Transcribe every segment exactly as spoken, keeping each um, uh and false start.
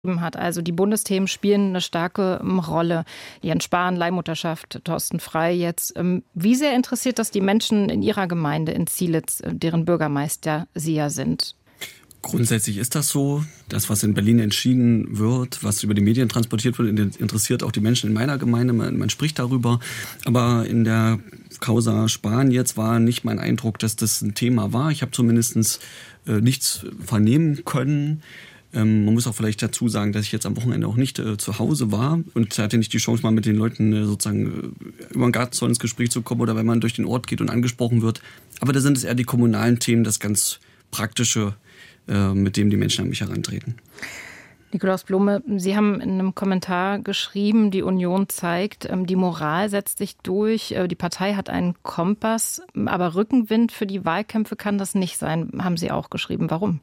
hat. Also die Bundesthemen spielen eine starke Rolle. Jens Spahn, Leihmutterschaft, Thorsten Frey jetzt. Wie sehr interessiert das die Menschen in Ihrer Gemeinde in Zielitz, deren Bürgermeister Sie ja sind? Grundsätzlich ist das so. Das, was in Berlin entschieden wird, was über die Medien transportiert wird, interessiert auch die Menschen in meiner Gemeinde. Man, man spricht darüber. Aber in der Causa Spahn jetzt war nicht mein Eindruck, dass das ein Thema war. Ich habe zumindest äh, nichts vernehmen können. Ähm, man muss auch vielleicht dazu sagen, dass ich jetzt am Wochenende auch nicht äh, zu Hause war und hatte nicht die Chance, mal mit den Leuten äh, sozusagen äh, über den Gartenzaun ins Gespräch zu kommen oder wenn man durch den Ort geht und angesprochen wird. Aber da sind es eher die kommunalen Themen, das ganz Praktische, äh, mit dem die Menschen an mich herantreten. Nikolaus Blome, Sie haben in einem Kommentar geschrieben, die Union zeigt, die Moral setzt sich durch, die Partei hat einen Kompass, aber Rückenwind für die Wahlkämpfe kann das nicht sein, haben Sie auch geschrieben. Warum?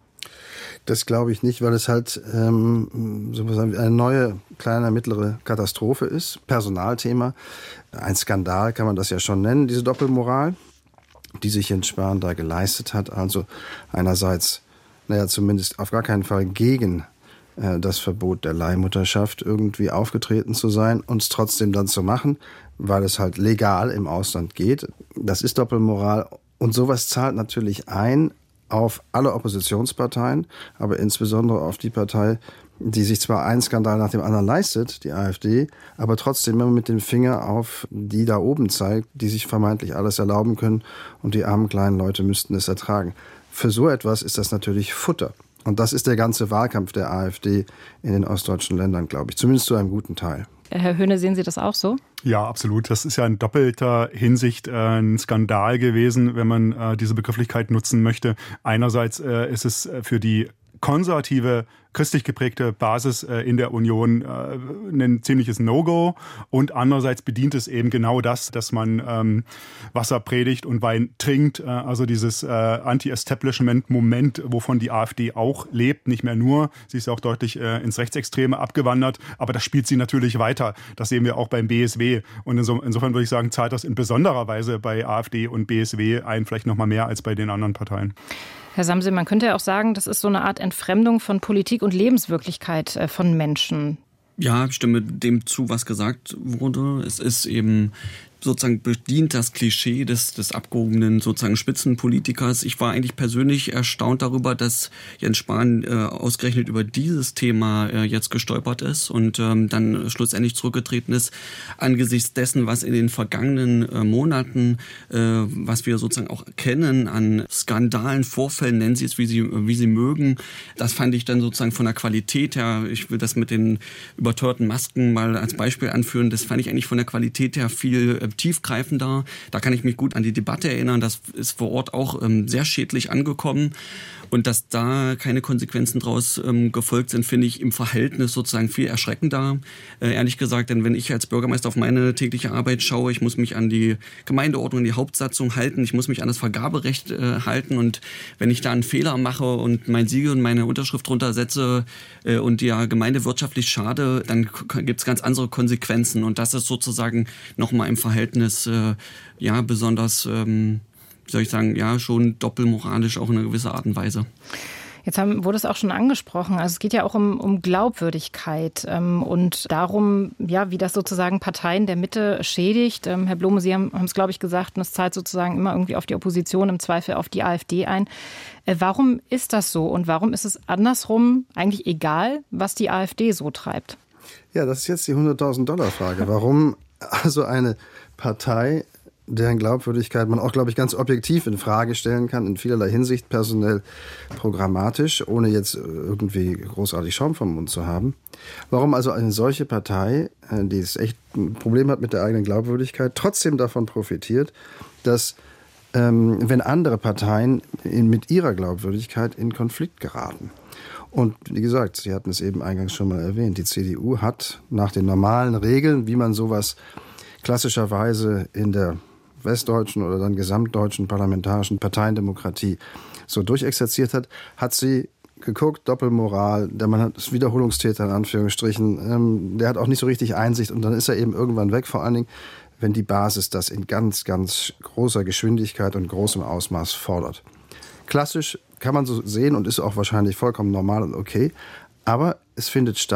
Das glaube ich nicht, weil es halt ähm, sozusagen eine neue, kleine, mittlere Katastrophe ist. Personalthema. Ein Skandal kann man das ja schon nennen, diese Doppelmoral, die sich Jens Spahn da geleistet hat. Also einerseits, naja, zumindest auf gar keinen Fall gegen äh, das Verbot der Leihmutterschaft irgendwie aufgetreten zu sein und es trotzdem dann zu machen, weil es halt legal im Ausland geht. Das ist Doppelmoral und sowas zahlt natürlich ein auf alle Oppositionsparteien, aber insbesondere auf die Partei, die sich zwar einen Skandal nach dem anderen leistet, die AfD, aber trotzdem immer mit dem Finger auf die da oben zeigt, die sich vermeintlich alles erlauben können und die armen kleinen Leute müssten es ertragen. Für so etwas ist das natürlich Futter. Und das ist der ganze Wahlkampf der AfD in den ostdeutschen Ländern, glaube ich. Zumindest zu einem guten Teil. Herr Höhne, sehen Sie das auch so? Ja, absolut. Das ist ja in doppelter Hinsicht äh, ein Skandal gewesen, wenn man äh, diese Begrifflichkeit nutzen möchte. Einerseits äh, ist es für die konservative, christlich geprägte Basis äh, in der Union äh, ein ziemliches No-Go und andererseits bedient es eben genau das, dass man ähm, Wasser predigt und Wein trinkt, äh, also dieses äh, Anti-Establishment-Moment, wovon die AfD auch lebt, nicht mehr nur, sie ist auch deutlich äh, ins Rechtsextreme abgewandert, aber das spielt sie natürlich weiter, das sehen wir auch beim B S W und inso, insofern würde ich sagen, zahlt das in besonderer Weise bei AfD und B S W ein, vielleicht noch mal mehr als bei den anderen Parteien. Herr Samse, man könnte ja auch sagen, das ist so eine Art Entfremdung von Politik und Lebenswirklichkeit von Menschen. Ja, ich stimme dem zu, was gesagt wurde. Es ist eben sozusagen bedient das Klischee des, des abgehobenen sozusagen Spitzenpolitikers. Ich war eigentlich persönlich erstaunt darüber, dass Jens Spahn äh, ausgerechnet über dieses Thema äh, jetzt gestolpert ist und ähm, dann schlussendlich zurückgetreten ist angesichts dessen, was in den vergangenen äh, Monaten, äh, was wir sozusagen auch kennen an Skandalen, Vorfällen, nennen Sie es, wie Sie, wie Sie mögen. Das fand ich dann sozusagen von der Qualität her, ich will das mit den überteuerten Masken mal als Beispiel anführen, das fand ich eigentlich von der Qualität her viel äh, tiefgreifender. Da kann ich mich gut an die Debatte erinnern. Das ist vor Ort auch ähm, sehr schädlich angekommen. Und dass da keine Konsequenzen draus ähm, gefolgt sind, finde ich im Verhältnis sozusagen viel erschreckender. Äh, ehrlich gesagt, denn wenn ich als Bürgermeister auf meine tägliche Arbeit schaue, ich muss mich an die Gemeindeordnung, an die Hauptsatzung halten, ich muss mich an das Vergaberecht äh, halten und wenn ich da einen Fehler mache und mein Siegel und meine Unterschrift drunter setze äh, und der Gemeinde wirtschaftlich schade, dann k- gibt es ganz andere Konsequenzen und das ist sozusagen nochmal im Verhältnis äh, ja besonders ähm, wie soll ich sagen, ja, schon doppelmoralisch auch in einer gewisser Art und Weise. Jetzt haben, wurde es auch schon angesprochen, also es geht ja auch um, um Glaubwürdigkeit ähm, und darum, ja, wie das sozusagen Parteien der Mitte schädigt. Ähm, Herr Blome, Sie haben es, glaube ich, gesagt, und es zahlt sozusagen immer irgendwie auf die Opposition, im Zweifel auf die AfD ein. Äh, warum ist das so und warum ist es andersrum eigentlich egal, was die AfD so treibt? Ja, das ist jetzt die hunderttausend-Dollar-Frage. Warum also eine Partei, deren Glaubwürdigkeit man auch, glaube ich, ganz objektiv in Frage stellen kann, in vielerlei Hinsicht, personell, programmatisch, ohne jetzt irgendwie großartig Schaum vom Mund zu haben. Warum also eine solche Partei, die es echt ein Problem hat mit der eigenen Glaubwürdigkeit, trotzdem davon profitiert, dass, ähm, wenn andere Parteien in, mit ihrer Glaubwürdigkeit in Konflikt geraten. Und wie gesagt, Sie hatten es eben eingangs schon mal erwähnt, die C D U hat nach den normalen Regeln, wie man sowas klassischerweise in der westdeutschen oder dann gesamtdeutschen parlamentarischen Parteiendemokratie so durchexerziert hat, hat sie geguckt, Doppelmoral, der Mann ist Wiederholungstäter in Anführungsstrichen, ähm, der hat auch nicht so richtig Einsicht und dann ist er eben irgendwann weg, vor allen Dingen, wenn die Basis das in ganz, ganz großer Geschwindigkeit und großem Ausmaß fordert. Klassisch kann man so sehen und ist auch wahrscheinlich vollkommen normal und okay, aber es findet statt.